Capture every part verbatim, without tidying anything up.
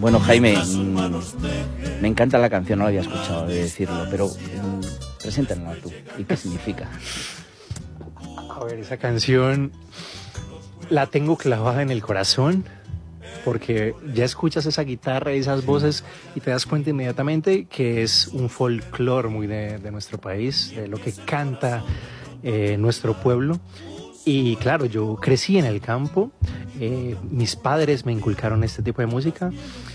Bueno, Jaime, mmm, me encanta la canción, no la había escuchado, de decirlo, pero mmm, preséntanosla tú. ¿Y qué significa? A ver, esa canción la tengo clavada en el corazón porque ya escuchas esa guitarra y esas voces y te das cuenta inmediatamente que es un folclore muy de, de nuestro país, de lo que canta eh, nuestro pueblo. Y claro, yo crecí en el campo, eh, mis padres me inculcaron este tipo de música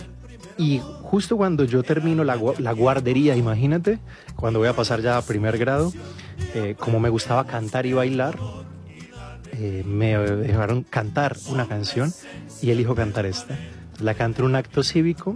y justo cuando yo termino la, la guardería, imagínate, cuando voy a pasar ya a primer grado, eh, como me gustaba cantar y bailar, eh, me dejaron cantar una canción y elijo cantar esta. La canto en un acto cívico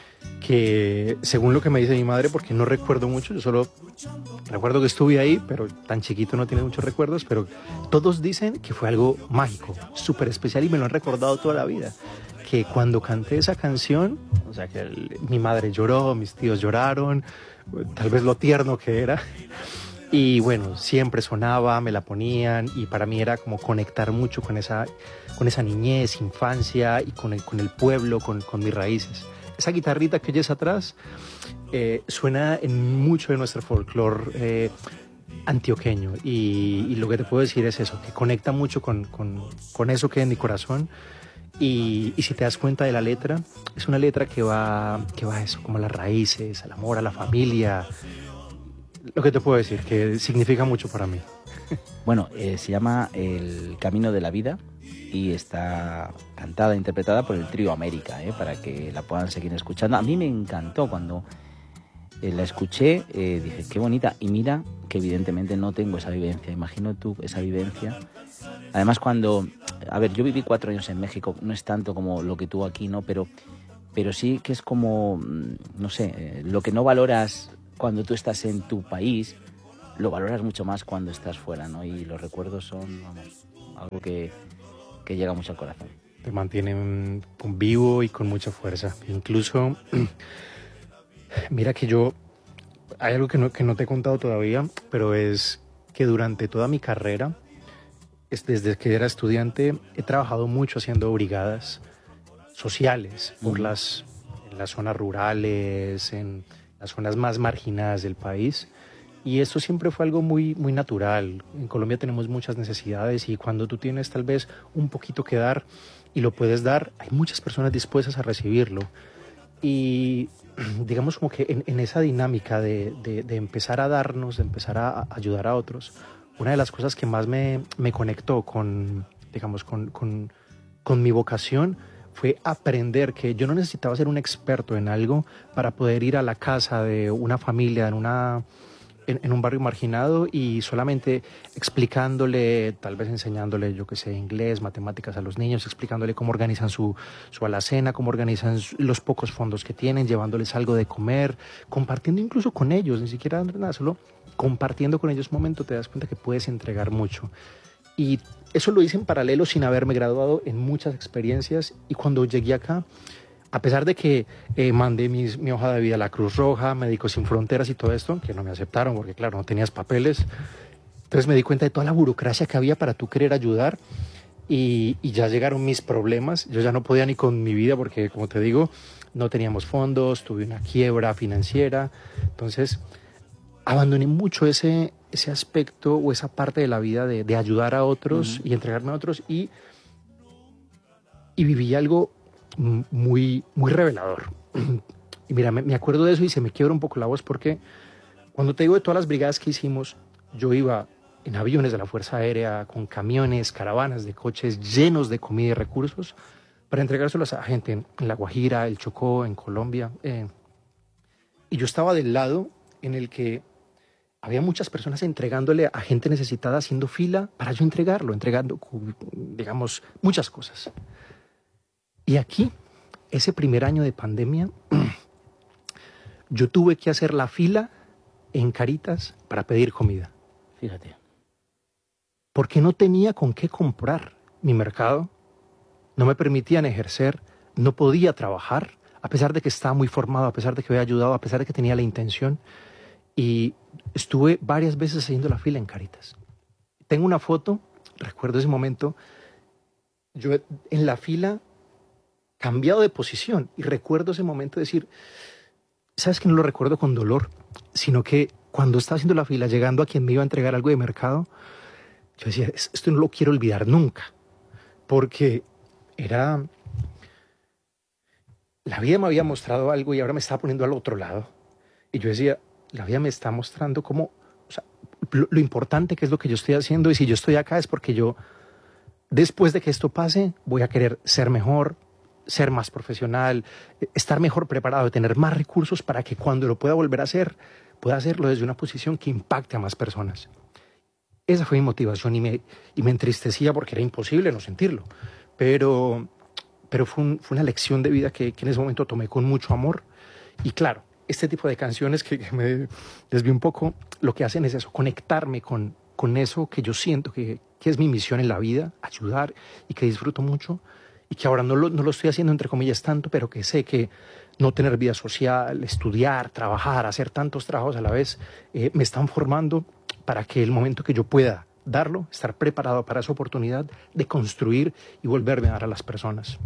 que, según lo que me dice mi madre, porque no recuerdo mucho, yo solo recuerdo que estuve ahí, pero tan chiquito no tiene muchos recuerdos, pero todos dicen que fue algo mágico, súper especial y me lo han recordado toda la vida. Que cuando canté esa canción, o sea, que el, mi madre lloró, mis tíos lloraron, tal vez lo tierno que era. Y bueno, siempre sonaba, me la ponían y para mí era como conectar mucho con esa, con esa niñez, infancia y con el, con el pueblo, con, con mis raíces. Esa guitarrita que oyes atrás eh, suena en mucho de nuestro folclore eh, antioqueño y, y lo que te puedo decir es eso, que conecta mucho con, con, con eso que hay en mi corazón. Y, y si te das cuenta de la letra, es una letra que va, que va a eso, como a las raíces, al amor, a la familia. Lo que te puedo decir, que significa mucho para mí. Bueno, eh, se llama El Camino de la Vida y está cantada e interpretada por el Trío América, ¿eh? Para que la puedan seguir escuchando. A mí me encantó cuando eh, la escuché, eh, dije, qué bonita. Y mira que evidentemente no tengo esa vivencia. Imagino tú esa vivencia. Además, cuando... A ver, yo viví cuatro años en México, no es tanto como lo que tú aquí, ¿no? Pero, pero sí que es como, no sé, eh, lo que no valoras cuando tú estás en tu país, lo valoras mucho más cuando estás fuera, ¿no? Y los recuerdos son, vamos, algo que, que llega mucho al corazón. Te mantienen con vivo y con mucha fuerza. Incluso, mira que yo, hay algo que no, que no te he contado todavía, pero es que durante toda mi carrera, es desde que era estudiante, he trabajado mucho haciendo brigadas sociales por uh-huh. las, en las zonas rurales, en las zonas más marginadas del país. Y esto siempre fue algo muy, muy natural. En Colombia tenemos muchas necesidades y cuando tú tienes tal vez un poquito que dar y lo puedes dar, hay muchas personas dispuestas a recibirlo. Y digamos como que en, en esa dinámica de, de, de empezar a darnos, de empezar a, a ayudar a otros, una de las cosas que más me, me conectó con, digamos, con, con, con mi vocación fue aprender que yo no necesitaba ser un experto en algo para poder ir a la casa de una familia en una... En, en un barrio marginado y solamente explicándole, tal vez enseñándole, yo qué sé, inglés, matemáticas a los niños, explicándole cómo organizan su, su alacena, cómo organizan los pocos fondos que tienen, llevándoles algo de comer, compartiendo incluso con ellos, ni siquiera dando nada, solo compartiendo con ellos un momento te das cuenta que puedes entregar mucho. Y eso lo hice en paralelo sin haberme graduado en muchas experiencias y cuando llegué acá, a pesar de que eh, mandé mis, mi hoja de vida a la Cruz Roja, Médicos Sin Fronteras y todo esto, que no me aceptaron porque, claro, no tenías papeles. Entonces me di cuenta de toda la burocracia que había para tú querer ayudar y, y ya llegaron mis problemas. Yo ya no podía ni con mi vida porque, como te digo, no teníamos fondos, tuve una quiebra financiera. Entonces abandoné mucho ese, ese aspecto o esa parte de la vida de, de ayudar a otros uh-huh. y entregarme a otros y, y viví algo muy, muy revelador. Y mira, me, me acuerdo de eso y se me quiebra un poco la voz porque cuando te digo de todas las brigadas que hicimos, yo iba en aviones de la Fuerza Aérea, con camiones, caravanas de coches llenos de comida y recursos para entregárselos a gente en, en La Guajira, el Chocó, en Colombia. Eh, y yo estaba del lado en el que había muchas personas entregándole a gente necesitada, haciendo fila para yo entregarlo, entregando, digamos, muchas cosas. Y aquí, ese primer año de pandemia, yo tuve que hacer la fila en Caritas para pedir comida. Fíjate. Porque no tenía con qué comprar. Mi mercado no me permitían ejercer, no podía trabajar, a pesar de que estaba muy formado, a pesar de que había ayudado, a pesar de que tenía la intención. Y estuve varias veces haciendo la fila en Caritas. Tengo una foto, recuerdo ese momento, yo en la fila cambiado de posición. Y recuerdo ese momento de decir, ¿sabes que no lo recuerdo con dolor? Sino que cuando estaba haciendo la fila, llegando a quien me iba a entregar algo de mercado, yo decía, esto no lo quiero olvidar nunca. Porque era... La vida me había mostrado algo y ahora me estaba poniendo al otro lado. Y yo decía, la vida me está mostrando cómo, o sea, lo, lo importante que es lo que yo estoy haciendo. Y si yo estoy acá es porque yo, después de que esto pase, voy a querer ser mejor, ser más profesional, estar mejor preparado, tener más recursos para que cuando lo pueda volver a hacer, pueda hacerlo desde una posición que impacte a más personas. Esa fue mi motivación y me, y me entristecía porque era imposible no sentirlo. Pero, pero fue, un, fue una lección de vida que, que en ese momento tomé con mucho amor. Y claro, este tipo de canciones que, que me desvío un poco, lo que hacen es eso, conectarme con, con eso que yo siento que, que es mi misión en la vida, ayudar y que disfruto mucho. Y que ahora no lo, no lo estoy haciendo entre comillas tanto, pero que sé que no tener vida social, estudiar, trabajar, hacer tantos trabajos a la vez, eh, me están formando para que el momento que yo pueda darlo, estar preparado para esa oportunidad de construir y volverme a dar a las personas.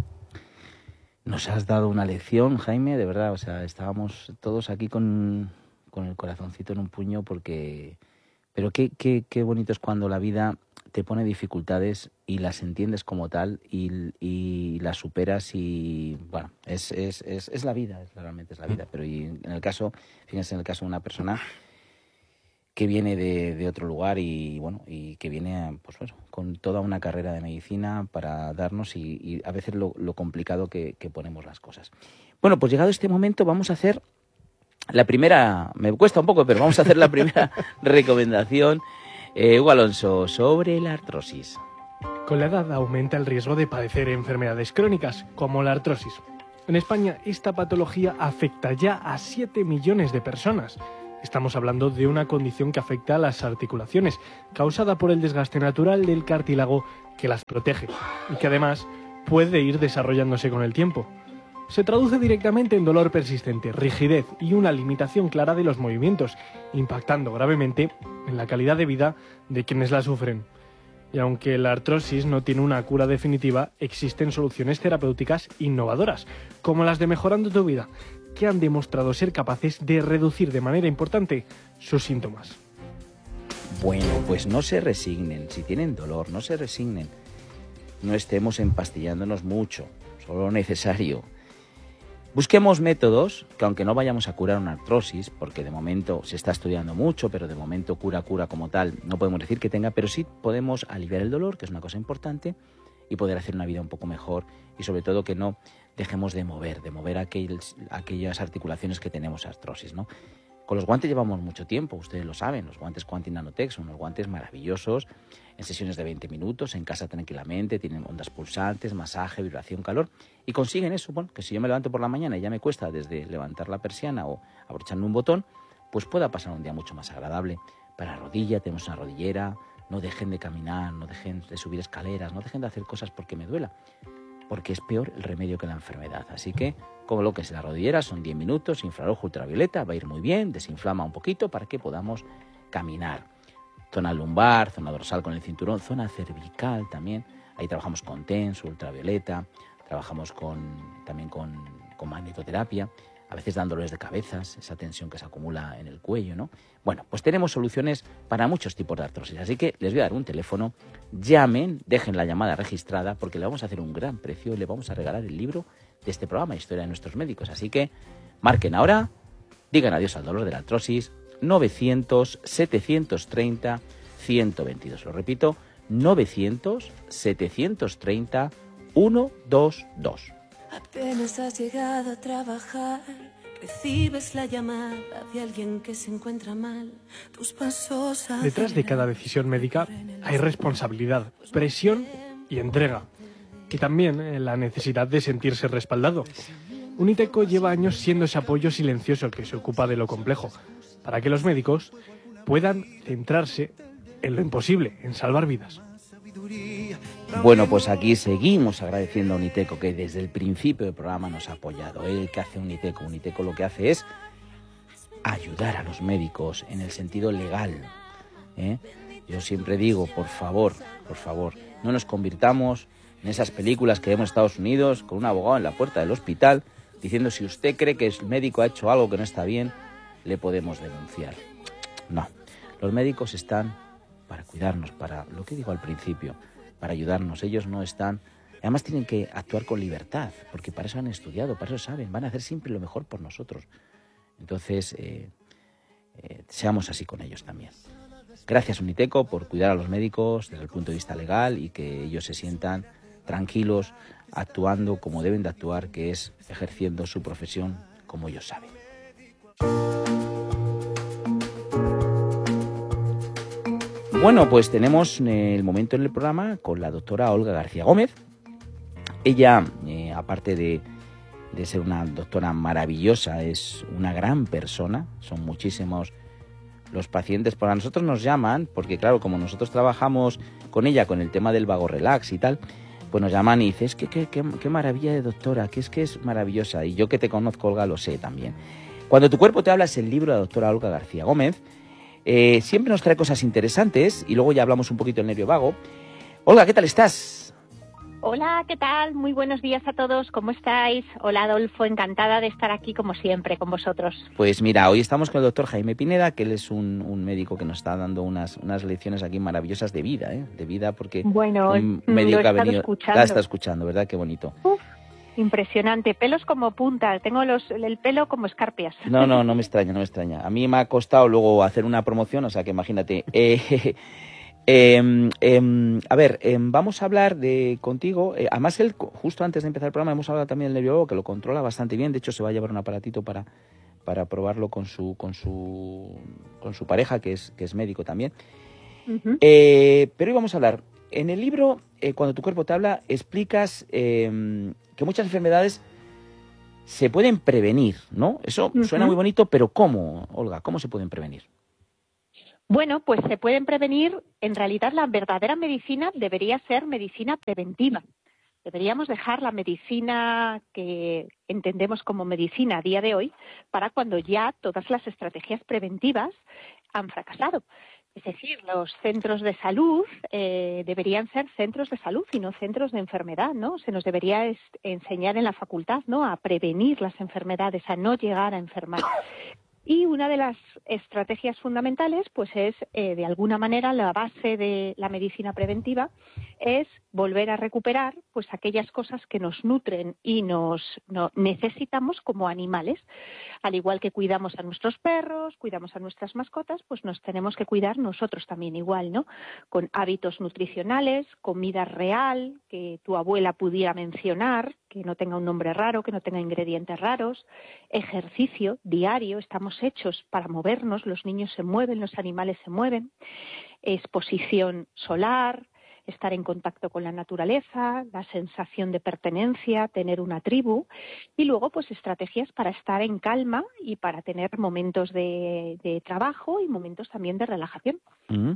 Nos has dado una lección, Jaime, de verdad. O sea, estábamos todos aquí con, con el corazoncito en un puño porque... Pero qué, qué, qué bonito es cuando la vida te pone dificultades y las entiendes como tal y, y las superas y, bueno, es, es, es, es la vida, es, realmente es la vida. Pero y en el caso, fíjense, en el caso de una persona que viene de, de otro lugar y, bueno, y que viene, pues bueno, con toda una carrera de medicina para darnos y, y a veces lo, lo complicado que, que ponemos las cosas. Bueno, pues llegado este momento vamos a hacer la primera, me cuesta un poco, pero vamos a hacer la primera recomendación. Eh, Hugo Alonso, sobre la artrosis. Con la edad aumenta el riesgo de padecer enfermedades crónicas, como la artrosis. En España, esta patología afecta ya a siete millones de personas. Estamos hablando de una condición que afecta a las articulaciones, causada por el desgaste natural del cartílago que las protege, y que además puede ir desarrollándose con el tiempo. Se traduce directamente en dolor persistente, rigidez y una limitación clara de los movimientos, impactando gravemente en la calidad de vida de quienes la sufren. Y aunque la artrosis no tiene una cura definitiva, existen soluciones terapéuticas innovadoras, como las de Mejorando tu Vida, que han demostrado ser capaces de reducir de manera importante sus síntomas. Bueno, pues no se resignen, si tienen dolor, no se resignen. No estemos empastillándonos mucho, solo lo necesario. Busquemos métodos que, aunque no vayamos a curar una artrosis, porque de momento se está estudiando mucho, pero de momento cura, cura como tal, no podemos decir que tenga, pero sí podemos aliviar el dolor, que es una cosa importante, y poder hacer una vida un poco mejor y sobre todo que no dejemos de mover, de mover aquel, aquellas articulaciones que tenemos artrosis, ¿no? Con los guantes llevamos mucho tiempo, ustedes lo saben, los guantes Quantin Nanotech son unos guantes maravillosos, en sesiones de veinte minutos, en casa tranquilamente, tienen ondas pulsantes, masaje, vibración, calor, y consiguen eso, bueno, que si yo me levanto por la mañana y ya me cuesta desde levantar la persiana o abrocharme un botón, pues pueda pasar un día mucho más agradable. Para la rodilla tenemos una rodillera, no dejen de caminar, no dejen de subir escaleras, no dejen de hacer cosas porque me duela, porque es peor el remedio que la enfermedad. Así que colóquense la rodillera, son diez minutos, infrarrojo ultravioleta, va a ir muy bien, desinflama un poquito para que podamos caminar. Zona lumbar, zona dorsal con el cinturón, zona cervical también, ahí trabajamos con TENS, ultravioleta, trabajamos con, también con, con magnetoterapia, a veces dan dolores de cabezas, esa tensión que se acumula en el cuello, ¿no? Bueno, pues tenemos soluciones para muchos tipos de artrosis, así que les voy a dar un teléfono, llamen, dejen la llamada registrada, porque le vamos a hacer un gran precio y le vamos a regalar el libro de este programa, Historia de nuestros médicos, así que marquen ahora, digan adiós al dolor de la artrosis, novecientos, setecientos treinta, ciento veintidós, lo repito, novecientos, setecientos treinta, ciento veintidós. Apenas has llegado a trabajar, recibes la llamada de alguien que se encuentra mal. Tus pasos Detrás de cada decisión médica hay responsabilidad, presión y entrega. Y también eh, la necesidad de sentirse respaldado. Uniteco lleva años siendo ese apoyo silencioso que se ocupa de lo complejo, para que los médicos puedan centrarse en lo imposible, en salvar vidas. Bueno, pues aquí seguimos agradeciendo a Uniteco, que desde el principio del programa nos ha apoyado. El que hace Uniteco, Uniteco lo que hace es ayudar a los médicos en el sentido legal, ¿eh? Yo siempre digo, por favor, por favor, no nos convirtamos en esas películas que vemos en Estados Unidos, con un abogado en la puerta del hospital, diciendo si usted cree que el médico ha hecho algo que no está bien, le podemos denunciar. No, los médicos están para cuidarnos, para lo que digo al principio, para ayudarnos. Ellos no están... Además tienen que actuar con libertad, porque para eso han estudiado, para eso saben, van a hacer siempre lo mejor por nosotros. Entonces, eh, eh, seamos así con ellos también. Gracias, Uniteco, por cuidar a los médicos desde el punto de vista legal y que ellos se sientan tranquilos, actuando como deben de actuar, que es ejerciendo su profesión como ellos saben. Bueno, pues tenemos el momento en el programa con la doctora Olga García Gómez. Ella, eh, aparte de, de ser una doctora maravillosa, es una gran persona. Son muchísimos los pacientes. Para nosotros nos llaman, porque claro, como nosotros trabajamos con ella con el tema del vago relax y tal, pues nos llaman y dicen, es que qué qué maravilla de doctora, que es que es maravillosa. Y yo que te conozco, Olga, lo sé también. Cuando tu cuerpo te habla es el libro de la doctora Olga García Gómez. Eh, siempre nos trae cosas interesantes y luego ya hablamos un poquito del nervio vago. Olga, ¿qué tal estás? Hola, ¿qué tal? Muy buenos días a todos, ¿cómo estáis? Hola, Adolfo, encantada de estar aquí como siempre con vosotros. Pues mira, hoy estamos con el doctor Jaime Pineda, que él es un, un médico que nos está dando unas, unas lecciones aquí maravillosas de vida, ¿eh? De vida, porque bueno, un médico lo ha venido... escuchando. La está escuchando, ¿verdad? Qué bonito. Uf, impresionante, pelos como punta, tengo los, el pelo como escarpias. No, no, no me extraña, no me extraña. A mí me ha costado luego hacer una promoción, o sea que imagínate... Eh, Eh, eh, a ver, eh, vamos a hablar de contigo. Eh, además, él, justo antes de empezar el programa, hemos hablado también del nervio vago, que lo controla bastante bien. De hecho, se va a llevar un aparatito para, para probarlo con su, con su, con su pareja, que es, que es médico también. Uh-huh. Eh, pero hoy vamos a hablar. En el libro, eh, Cuando tu cuerpo te habla, explicas eh, que muchas enfermedades se pueden prevenir, ¿no? Eso uh-huh. suena muy bonito, pero ¿cómo, Olga? ¿Cómo se pueden prevenir? Bueno, pues se pueden prevenir. En realidad, la verdadera medicina debería ser medicina preventiva. Deberíamos dejar la medicina que entendemos como medicina a día de hoy para cuando ya todas las estrategias preventivas han fracasado. Es decir, los centros de salud eh, deberían ser centros de salud y no centros de enfermedad, ¿no? Se nos debería es, enseñar en la facultad, ¿no?, a prevenir las enfermedades, a no llegar a enfermar. Y una de las estrategias fundamentales, pues es, eh, de alguna manera, la base de la medicina preventiva, es volver a recuperar pues aquellas cosas que nos nutren y nos no, necesitamos como animales. Al igual que cuidamos a nuestros perros, cuidamos a nuestras mascotas, pues nos tenemos que cuidar nosotros también igual, ¿no? Con hábitos nutricionales, comida real, que tu abuela pudiera mencionar, que no tenga un nombre raro, que no tenga ingredientes raros, ejercicio diario, estamos hechos para movernos, los niños se mueven, los animales se mueven, exposición solar, estar en contacto con la naturaleza, la sensación de pertenencia, tener una tribu y luego pues estrategias para estar en calma y para tener momentos de, de trabajo y momentos también de relajación. Mm-hmm.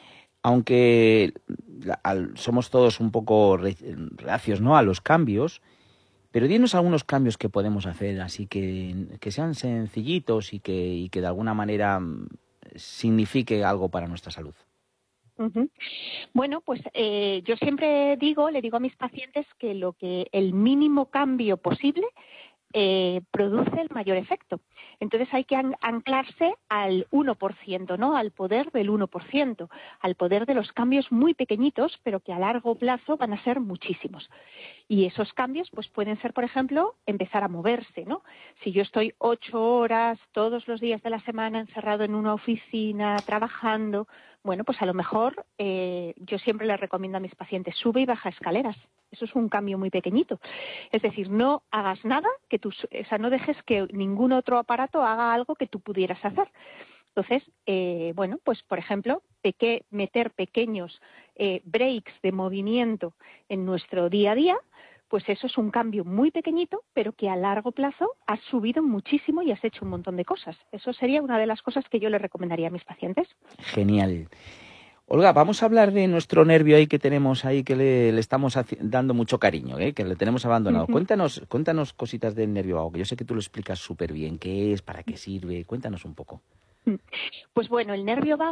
Aunque al, somos todos un poco reacios, ¿no?, a los cambios, pero dinos algunos cambios que podemos hacer así que, que sean sencillitos y que, y que de alguna manera signifique algo para nuestra salud. Uh-huh. Bueno, pues eh, yo siempre digo, le digo a mis pacientes que lo que el mínimo cambio posible eh, produce el mayor efecto. Entonces hay que an- anclarse al uno por ciento, ¿no? Al poder del uno por ciento, al poder de los cambios muy pequeñitos, pero que a largo plazo van a ser muchísimos. Y esos cambios pues pueden ser, por ejemplo, empezar a moverse, ¿no? Si yo estoy ocho horas todos los días de la semana encerrado en una oficina, trabajando, bueno, pues a lo mejor eh, yo siempre les recomiendo a mis pacientes, sube y baja escaleras. Eso es un cambio muy pequeñito. Es decir, no hagas nada, que tú, o sea, no dejes que ningún otro aparato haga algo que tú pudieras hacer. Entonces, eh, bueno, pues por ejemplo, peque- meter pequeños eh, breaks de movimiento en nuestro día a día, pues eso es un cambio muy pequeñito, pero que a largo plazo has subido muchísimo y has hecho un montón de cosas. Eso sería una de las cosas que yo le recomendaría a mis pacientes. Genial. Olga, vamos a hablar de nuestro nervio ahí que tenemos ahí, que le, le estamos haci- dando mucho cariño, ¿eh? Que le tenemos abandonado. Uh-huh. Cuéntanos, cuéntanos cositas del nervio vago, que yo sé que tú lo explicas súper bien. ¿Qué es? ¿Para qué sirve? Cuéntanos un poco. Pues bueno, el nervio vago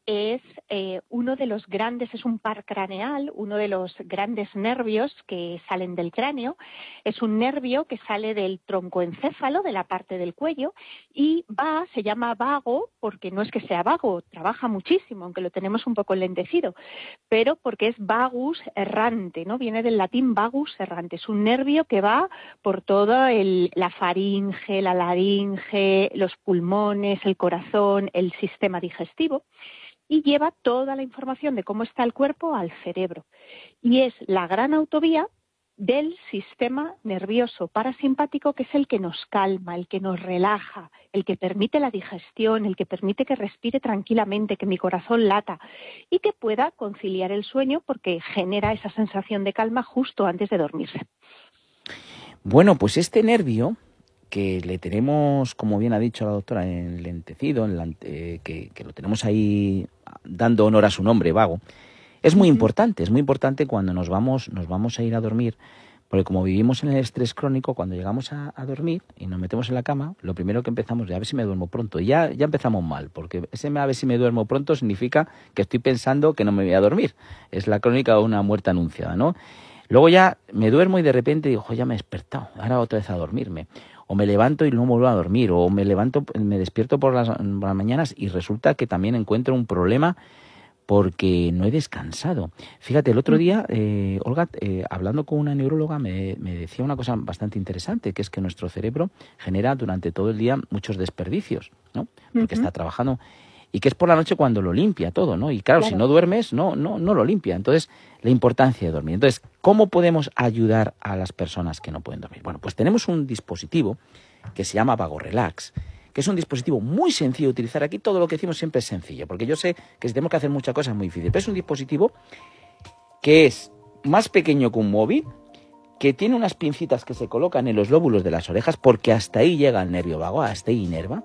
es eh, uno de los grandes, es un par craneal, uno de los grandes nervios que salen del cráneo. Es un nervio que sale del troncoencéfalo, de la parte del cuello, y va, se llama vago, porque no es que sea vago, trabaja muchísimo, aunque lo tenemos un poco enlentecido, pero porque es vagus errante, ¿no? Viene del latín vagus errante. Es un nervio que va por toda el, la faringe, la laringe, los pulmones, el corazón, el sistema digestivo, y lleva toda la información de cómo está el cuerpo al cerebro. Y es la gran autovía del sistema nervioso parasimpático, que es el que nos calma, el que nos relaja, el que permite la digestión, el que permite que respire tranquilamente, que mi corazón lata y que pueda conciliar el sueño, porque genera esa sensación de calma justo antes de dormirse. Bueno, pues este nervio, que le tenemos, como bien ha dicho la doctora, enlentecido, en eh, que, que lo tenemos ahí dando honor a su nombre, vago, es muy importante, es muy importante cuando nos vamos, nos vamos a ir a dormir, porque como vivimos en el estrés crónico, cuando llegamos a, a dormir y nos metemos en la cama, lo primero que empezamos es a ver si me duermo pronto. Y ya, ya empezamos mal, porque ese a ver si me duermo pronto significa que estoy pensando que no me voy a dormir. Es la crónica de una muerte anunciada, ¿no? Luego ya me duermo y de repente digo, ya me he despertado, ahora otra vez a dormirme. O me levanto y no vuelvo a dormir, o me levanto, me despierto por las, por las mañanas y resulta que también encuentro un problema porque no he descansado. Fíjate, el otro día, eh, Olga, eh, hablando con una neuróloga, me, me decía una cosa bastante interesante, que es que nuestro cerebro genera durante todo el día muchos desperdicios, ¿no? Porque uh-huh. está trabajando, y que es por la noche cuando lo limpia todo, ¿no? Y claro, claro, si no duermes, no, no, no lo limpia. Entonces, la importancia de dormir. Entonces, ¿cómo podemos ayudar a las personas que no pueden dormir? Bueno, pues tenemos un dispositivo que se llama Vago Relax, que es un dispositivo muy sencillo de utilizar. Aquí todo lo que decimos siempre es sencillo, porque yo sé que si tenemos que hacer muchas cosas es muy difícil, pero es un dispositivo que es más pequeño que un móvil, que tiene unas pincitas que se colocan en los lóbulos de las orejas, porque hasta ahí llega el nervio vago, hasta ahí inerva.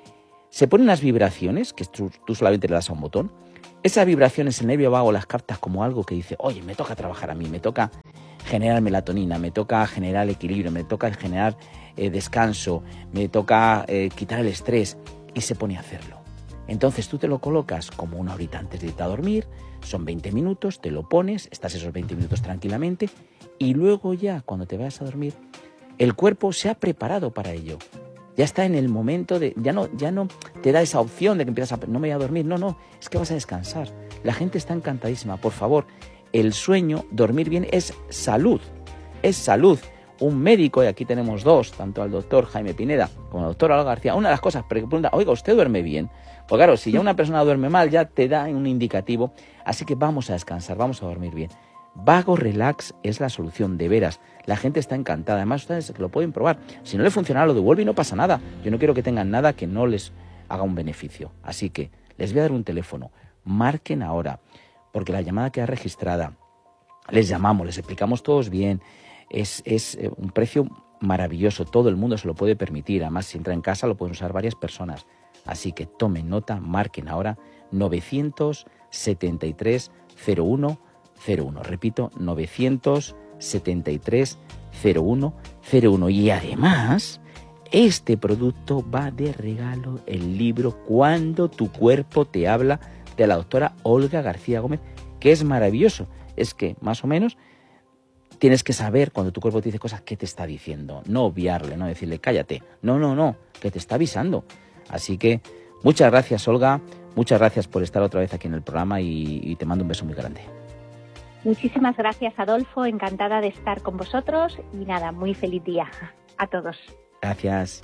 Se ponen unas vibraciones, que tú, tú solamente le das a un botón. Esas vibraciones el nervio vago las captas como algo que dice, oye, me toca trabajar a mí, me toca generar melatonina, me toca generar equilibrio, me toca generar eh, descanso, me toca eh, quitar el estrés, y se pone a hacerlo. Entonces tú te lo colocas como una horita antes de irte a dormir, son veinte minutos, te lo pones, estás esos veinte minutos tranquilamente, y luego ya cuando te vayas a dormir, el cuerpo se ha preparado para ello. Ya está en el momento de, ya no, ya no te da esa opción de que empiezas a, no me voy a dormir, no, no, es que vas a descansar. La gente está encantadísima, por favor, el sueño, dormir bien es salud, es salud. Un médico, y aquí tenemos dos, tanto al doctor Jaime Pineda como al doctor Olga García, una de las cosas, pregunta, oiga, ¿usted duerme bien? Pues claro, si ya una persona duerme mal, ya te da un indicativo, así que vamos a descansar, vamos a dormir bien. Vago Relax es la solución, de veras. La gente está encantada. Además, ustedes lo pueden probar. Si no le funciona, lo devuelve y no pasa nada. Yo no quiero que tengan nada que no les haga un beneficio. Así que les voy a dar un teléfono. Marquen ahora, porque la llamada queda registrada. Les llamamos, les explicamos todos bien. Es, es un precio maravilloso. Todo el mundo se lo puede permitir. Además, si entra en casa, lo pueden usar varias personas. Así que tomen nota, marquen ahora novecientos setenta y tres cero uno cero uno. Repito, novecientos setenta y tres cero uno cero uno. Y además, este producto va de regalo, el libro Cuando tu cuerpo te habla, de la doctora Olga García Gómez, que es maravilloso. Es que, más o menos, tienes que saber cuando tu cuerpo te dice cosas, qué te está diciendo. No obviarle, no decirle, cállate. No, no, no, que te está avisando. Así que, muchas gracias, Olga. Muchas gracias por estar otra vez aquí en el programa y, y te mando un beso muy grande. Muchísimas gracias, Adolfo. Encantada de estar con vosotros y nada, muy feliz día a todos. Gracias.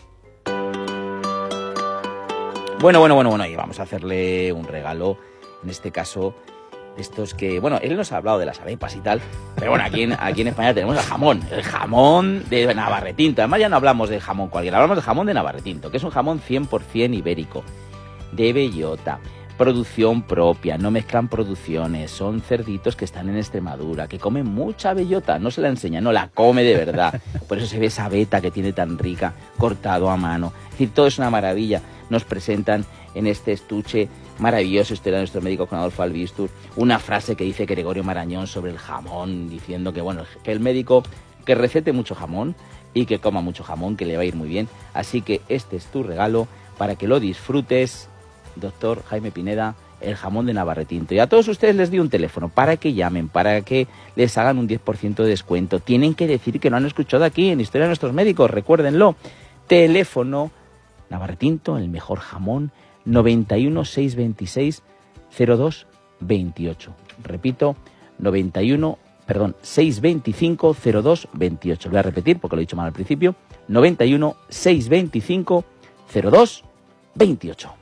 Bueno, bueno, bueno, bueno, y vamos a hacerle un regalo, en este caso, de estos que, bueno, él nos ha hablado de las arepas y tal, pero bueno, aquí en, aquí en España tenemos el jamón, el jamón de Navarretinto. Además ya no hablamos de jamón cualquiera, hablamos del jamón de Navarretinto, que es un jamón cien por ciento ibérico, de bellota. Producción propia, no mezclan producciones, son cerditos que están en Extremadura, que comen mucha bellota, no se la enseña, no la come de verdad, por eso se ve esa veta que tiene tan rica, cortado a mano, es decir, todo es una maravilla. Nos presentan en este estuche maravilloso, historia de nuestro médico con Adolfo Albistur, una frase que dice Gregorio Marañón sobre el jamón, diciendo que bueno, que el médico que recete mucho jamón y que coma mucho jamón, que le va a ir muy bien, así que este es tu regalo para que lo disfrutes. Doctor Jaime Pineda, el jamón de Navarretinto. Y a todos ustedes les di un teléfono para que llamen, para que les hagan un diez por ciento de descuento. Tienen que decir que lo han escuchado aquí en Historia de Nuestros Médicos, recuérdenlo. Teléfono Navarretinto, el mejor jamón, noventa y uno, seiscientos veintiséis, cero dos veintiocho. Repito, noventa y uno, perdón, seiscientos veinticinco, cero dos veintiocho. Lo voy a repetir porque lo he dicho mal al principio. noventa y uno, seiscientos veinticinco, cero dos veintiocho.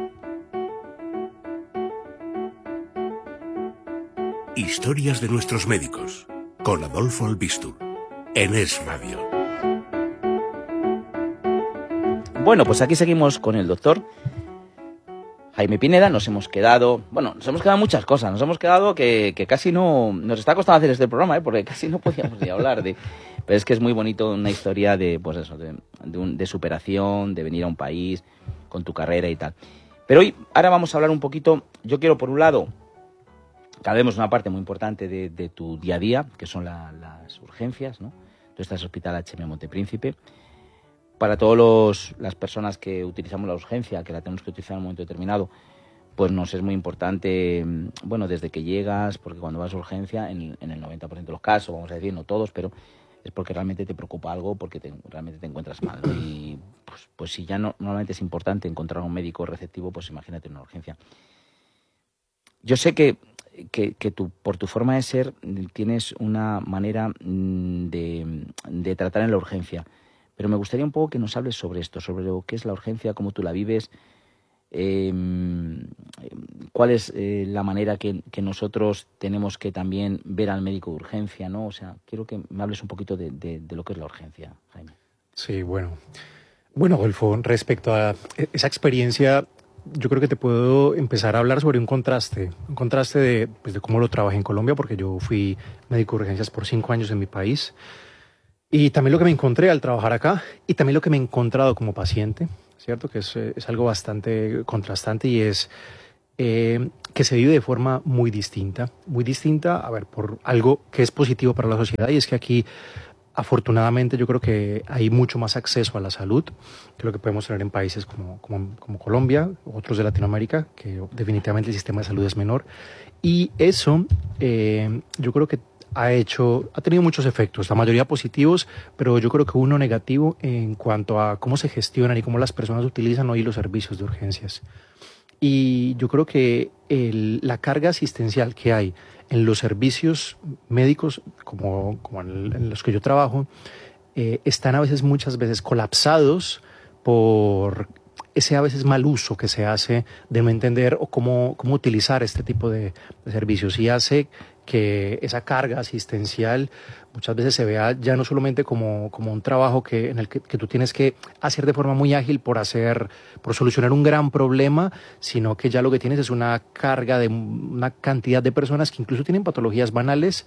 Historias de Nuestros Médicos, con Adolfo Albistur, en Es Radio. Bueno, pues aquí seguimos con el doctor Jaime Pineda. Nos hemos quedado, bueno, nos hemos quedado muchas cosas. Nos hemos quedado que, que casi no, nos está costando hacer este programa, ¿eh? Porque casi no podíamos ni hablar de... Pero es que es muy bonito una historia de, pues eso, de, de, un, de superación, de venir a un país con tu carrera y tal. Pero hoy, ahora vamos a hablar un poquito, yo quiero por un lado... Cada vez una parte muy importante de, de tu día a día, que son la, las urgencias, ¿no? Tú estás en el Hospital H M Montepríncipe. Para todas las personas que utilizamos la urgencia, que la tenemos que utilizar en un momento determinado, pues nos es muy importante, bueno, desde que llegas, porque cuando vas a urgencia, en, en el noventa por ciento de los casos, vamos a decir, no todos, pero es porque realmente te preocupa algo, porque te, realmente te encuentras mal, ¿no? Y pues, pues si ya no, normalmente es importante encontrar un médico receptivo, pues imagínate una urgencia. Yo sé que Que, que tú, por tu forma de ser, tienes una manera de, de tratar en la urgencia. Pero me gustaría un poco que nos hables sobre esto, sobre lo que es la urgencia, cómo tú la vives, eh, cuál es eh, la manera que, que nosotros tenemos que también ver al médico de urgencia, ¿no? O sea, quiero que me hables un poquito de, de, de lo que es la urgencia, Jaime. Sí, bueno. Bueno, Adolfo, respecto a esa experiencia... Yo creo que te puedo empezar a hablar sobre un contraste, un contraste de, pues, de cómo lo trabajé en Colombia, porque yo fui médico de urgencias por cinco años en mi país, y también lo que me encontré al trabajar acá, y también lo que me he encontrado como paciente, ¿cierto? Que es, es algo bastante contrastante y es eh, que se vive de forma muy distinta, muy distinta, a ver, por algo que es positivo para la sociedad, y es que aquí... Afortunadamente yo creo que hay mucho más acceso a la salud que lo que podemos tener en países como, como, como Colombia, otros de Latinoamérica, que definitivamente el sistema de salud es menor. Y eso eh, yo creo que ha hecho, ha tenido muchos efectos, la mayoría positivos, pero yo creo que uno negativo en cuanto a cómo se gestionan y cómo las personas utilizan hoy los servicios de urgencias. Y yo creo que el, la carga asistencial que hay en los servicios médicos, como, como en, en los que yo trabajo, eh, están a veces, muchas veces, colapsados por ese a veces mal uso que se hace de no entender o cómo, cómo utilizar este tipo de, de servicios, y hace que esa carga asistencial muchas veces se vea ya no solamente como, como un trabajo que, en el que, que tú tienes que hacer de forma muy ágil por hacer, por solucionar un gran problema, sino que ya lo que tienes es una carga de una cantidad de personas que incluso tienen patologías banales,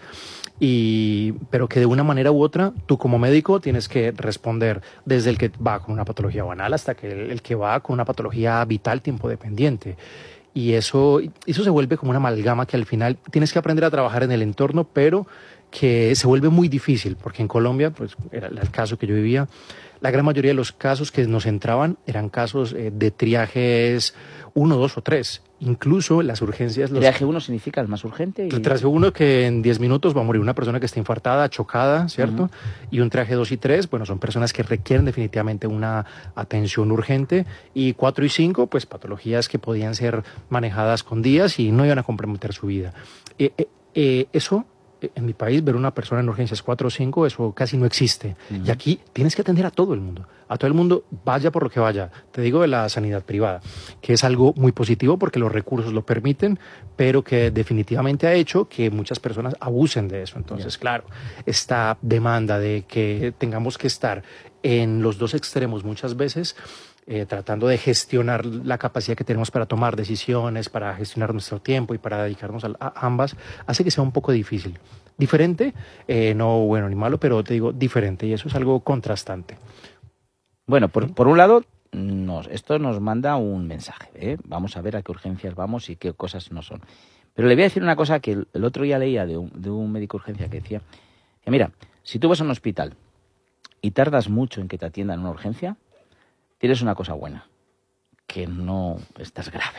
y, pero que de una manera u otra tú como médico tienes que responder, desde el que va con una patología banal hasta que el, el que va con una patología vital tiempo dependiente. Y eso, eso se vuelve como una amalgama que al final tienes que aprender a trabajar en el entorno, pero que se vuelve muy difícil, porque en Colombia, pues era el caso que yo vivía, la gran mayoría de los casos que nos entraban eran casos eh, de triajes uno, dos o tres. Incluso las urgencias... Los... Triaje uno significa el más urgente. Y... El triaje uno, que en diez minutos va a morir una persona que está infartada, chocada, ¿cierto? Uh-huh. Y un triaje dos y tres, bueno, son personas que requieren definitivamente una atención urgente. Y cuatro y cinco, pues patologías que podían ser manejadas con días y no iban a comprometer su vida. Eh, eh, eh, eso... En mi país, ver una persona en urgencias cuatro o cinco, eso casi no existe. Uh-huh. Y aquí tienes que atender a todo el mundo. A todo el mundo, vaya por lo que vaya. Te digo de la sanidad privada, que es algo muy positivo porque los recursos lo permiten, pero que definitivamente ha hecho que muchas personas abusen de eso. Entonces, yeah. claro, esta demanda de que tengamos que estar en los dos extremos muchas veces... Eh, tratando de gestionar la capacidad que tenemos para tomar decisiones, para gestionar nuestro tiempo y para dedicarnos a, a ambas, hace que sea un poco difícil. Diferente, eh, no bueno ni malo, pero te digo diferente, y eso es algo contrastante. Bueno, por, por un lado, nos, esto nos manda un mensaje, ¿eh? Vamos a ver a qué urgencias vamos y qué cosas no son. Pero le voy a decir una cosa que el, el otro día leía de un, de un médico de urgencia que decía que mira, si tú vas a un hospital y tardas mucho en que te atiendan en una urgencia, tienes una cosa buena, que no estás grave.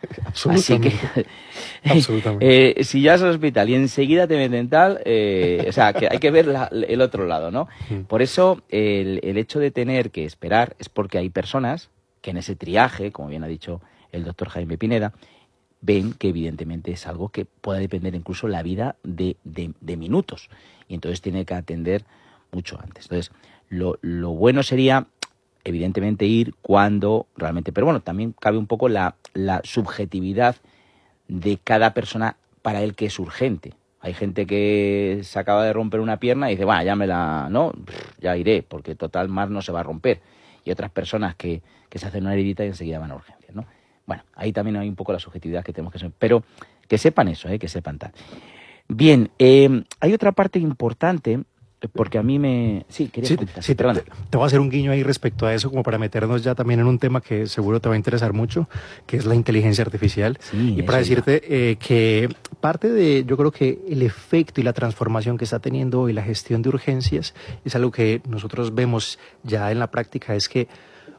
Así que, Absolutamente. eh, si ya vas al hospital y enseguida te meten tal, eh, o sea, que hay que ver la, el otro lado, ¿no? Mm. Por eso, el, el hecho de tener que esperar es porque hay personas que en ese triaje, como bien ha dicho el doctor Jaime Pineda, ven que evidentemente es algo que puede depender incluso la vida de, de, de minutos. Y entonces tiene que atender mucho antes. Entonces, lo, lo bueno sería, evidentemente, ir cuando realmente... Pero bueno, también cabe un poco la, la subjetividad de cada persona para el que es urgente. Hay gente que se acaba de romper una pierna y dice, bueno, ya me la... no, ya iré, porque total más no se va a romper. Y otras personas que, que se hacen una heridita y enseguida van a urgencias, ¿no? Bueno, ahí también hay un poco la subjetividad que tenemos que ser. Pero que sepan eso, ¿eh? Que sepan tal. Bien, eh, hay otra parte importante, porque a mí me... Sí, quería Sí, comentar, sí, te, perdona. te- te voy a hacer un guiño ahí respecto a eso, como para meternos ya también en un tema que seguro te va a interesar mucho, que es la inteligencia artificial. Sí, Y para eso iba. decirte eh, que parte de, yo creo que el efecto y la transformación que está teniendo hoy la gestión de urgencias es algo que nosotros vemos ya en la práctica, es que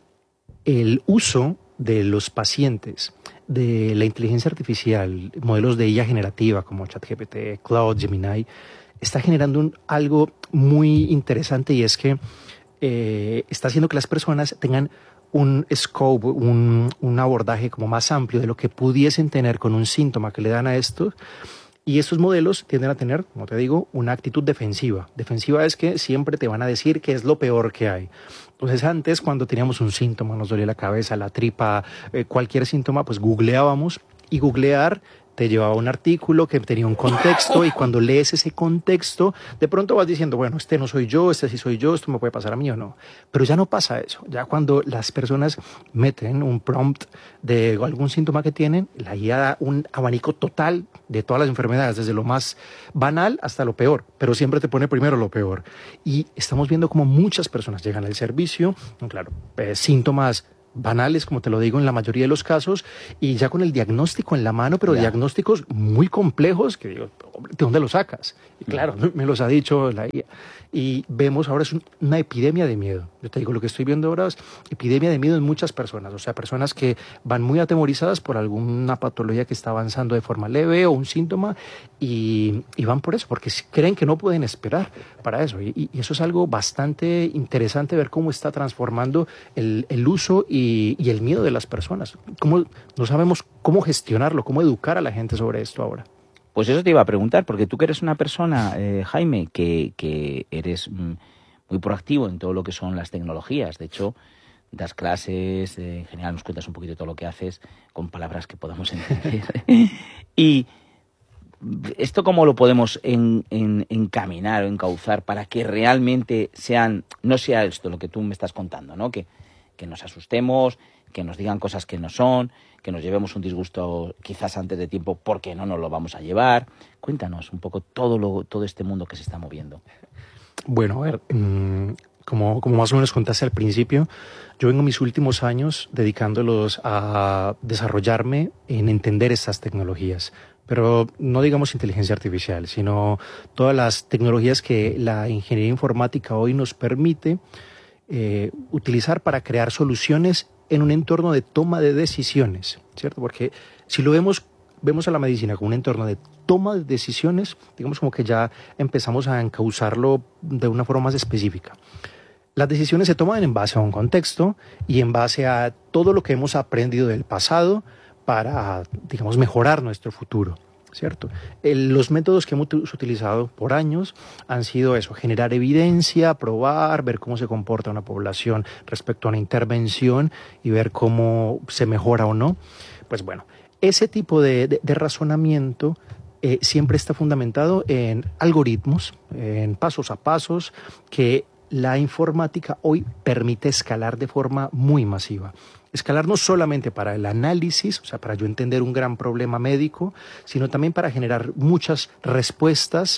el uso de los pacientes de la inteligencia artificial, modelos de I A generativa como ChatGPT, Claude, Gemini, está generando un, algo muy interesante, y es que eh, está haciendo que las personas tengan un scope, un, un abordaje como más amplio de lo que pudiesen tener con un síntoma que le dan a esto. Y estos modelos tienden a tener, como te digo, una actitud defensiva. Defensiva es que siempre te van a decir que es lo peor que hay. Entonces antes, cuando teníamos un síntoma, nos dolía la cabeza, la tripa, eh, cualquier síntoma, pues googleábamos, y googlear te llevaba a un artículo que tenía un contexto, y cuando lees ese contexto, de pronto vas diciendo, bueno, este no soy yo, este sí soy yo, esto me puede pasar a mí o no. Pero ya no pasa eso. Ya cuando las personas meten un prompt de algún síntoma que tienen, la I A da un abanico total de todas las enfermedades, desde lo más banal hasta lo peor, pero siempre te pone primero lo peor. Y estamos viendo como muchas personas llegan al servicio, claro, eh, síntomas banales, como te lo digo, en la mayoría de los casos, y ya con el diagnóstico en la mano, pero Ya. diagnósticos muy complejos, que digo, hombre, ¿de dónde los sacas? Y claro, me los ha dicho la I A. Y vemos ahora es un- una epidemia de miedo. Yo te digo, lo que estoy viendo ahora es epidemia de miedo en muchas personas, o sea, personas que van muy atemorizadas por alguna patología que está avanzando de forma leve o un síntoma, y, y van por eso, porque creen que no pueden esperar para eso. Y, y eso es algo bastante interesante, ver cómo está transformando el, el uso y, y el miedo de las personas. Cómo, no sabemos cómo gestionarlo, cómo educar a la gente sobre esto ahora. Pues eso te iba a preguntar, porque tú que eres una persona, eh, Jaime, que, que eres mm, muy proactivo en todo lo que son las tecnologías. De hecho, das clases, eh, en general nos cuentas un poquito de todo lo que haces con palabras que podamos entender. Y ¿esto cómo lo podemos en, en, encaminar o encauzar para que realmente sean, no sea esto lo que tú me estás contando, ¿no? Que, que nos asustemos, que nos digan cosas que no son, que nos llevemos un disgusto quizás antes de tiempo porque no nos lo vamos a llevar? Cuéntanos un poco todo, lo, todo este mundo que se está moviendo. Bueno, a ver, mmm, como, como más o menos contaste al principio, yo vengo mis últimos años dedicándolos a desarrollarme en entender estas tecnologías. Pero no digamos inteligencia artificial, sino todas las tecnologías que la ingeniería informática hoy nos permite eh, utilizar para crear soluciones en un entorno de toma de decisiones, ¿cierto? Porque si lo vemos, vemos a la medicina como un entorno de toma de decisiones, digamos como que ya empezamos a encauzarlo de una forma más específica. Las decisiones se toman en base a un contexto y en base a todo lo que hemos aprendido del pasado para, digamos, mejorar nuestro futuro, ¿cierto? El, los métodos que hemos utilizado por años han sido eso, generar evidencia, probar, ver cómo se comporta una población respecto a una intervención y ver cómo se mejora o no. Pues bueno, ese tipo de, de, de razonamiento eh, siempre está fundamentado en algoritmos, en pasos a pasos que la informática hoy permite escalar de forma muy masiva. Escalar no solamente para el análisis, o sea, para yo entender un gran problema médico, sino también para generar muchas respuestas,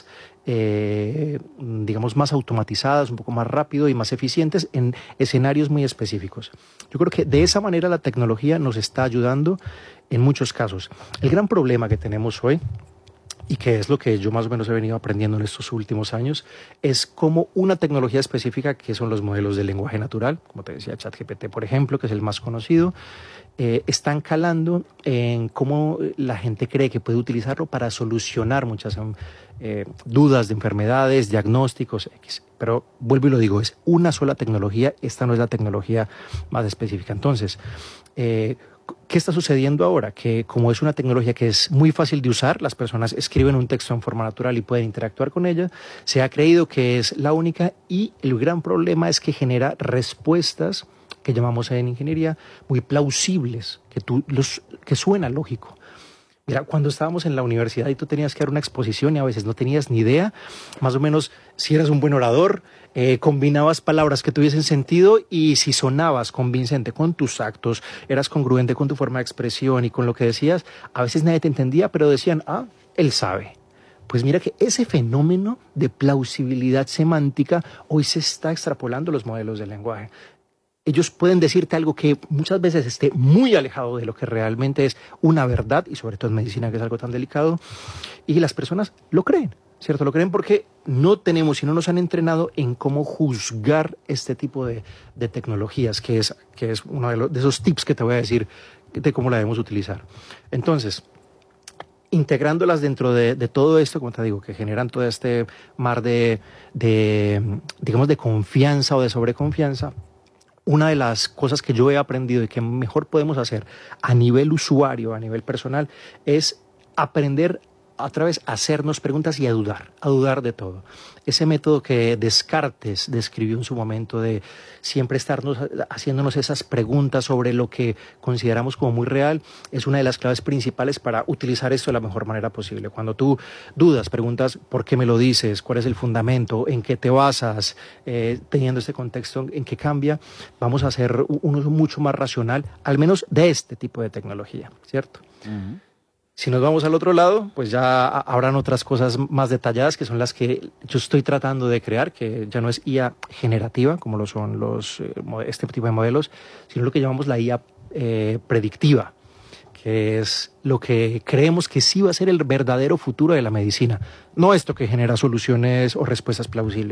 eh, digamos, más automatizadas, un poco más rápido y más eficientes en escenarios muy específicos. Yo creo que de esa manera la tecnología nos está ayudando en muchos casos. El gran problema que tenemos hoy y que es lo que yo más o menos he venido aprendiendo en estos últimos años, es como una tecnología específica que son los modelos de lenguaje natural, como te decía ChatGPT, por ejemplo, que es el más conocido, eh, están calando en cómo la gente cree que puede utilizarlo para solucionar muchas eh, dudas de enfermedades, diagnósticos, X. Pero vuelvo y lo digo, es una sola tecnología, esta no es la tecnología más específica. Entonces, eh, ¿qué está sucediendo ahora? Que como es una tecnología que es muy fácil de usar, las personas escriben un texto en forma natural y pueden interactuar con ella, se ha creído que es la única y el gran problema es que genera respuestas que llamamos en ingeniería muy plausibles, que, tú, los, que suena lógico. Mira, cuando estábamos en la universidad y tú tenías que dar una exposición y a veces no tenías ni idea, más o menos si eras un buen orador, eh, combinabas palabras que tuviesen sentido y si sonabas convincente con tus actos, eras congruente con tu forma de expresión y con lo que decías, a veces nadie te entendía, pero decían, ah, él sabe. Pues mira que ese fenómeno de plausibilidad semántica hoy se está extrapolando a los modelos de lenguaje. Ellos pueden decirte algo que muchas veces esté muy alejado de lo que realmente es una verdad, y sobre todo en medicina, que es algo tan delicado, y las personas lo creen, ¿cierto? Lo creen porque no tenemos y no nos han entrenado en cómo juzgar este tipo de, de tecnologías, que es, que es uno de, los, de esos tips que te voy a decir de cómo la debemos utilizar. Entonces, integrándolas dentro de, de todo esto, como te digo, que generan todo este mar de, de, digamos, de confianza o de sobreconfianza, una de las cosas que yo he aprendido y que mejor podemos hacer a nivel usuario, a nivel personal, es aprender a través de hacernos preguntas y a dudar, a dudar de todo. Ese método que Descartes describió en su momento de siempre estarnos haciéndonos esas preguntas sobre lo que consideramos como muy real, es una de las claves principales para utilizar esto de la mejor manera posible. Cuando tú dudas, preguntas por qué me lo dices, cuál es el fundamento, en qué te basas, eh, teniendo este contexto en qué cambia, vamos a hacer un uso mucho más racional, al menos de este tipo de tecnología, ¿cierto? Uh-huh. Si nos vamos al otro lado, pues ya habrán otras cosas más detalladas que son las que yo estoy tratando de crear, que ya no es I A generativa, como lo son los, este tipo de modelos, sino lo que llamamos la I A eh, predictiva, que es lo que creemos que sí va a ser el verdadero futuro de la medicina, no esto que genera soluciones o respuestas plausibles.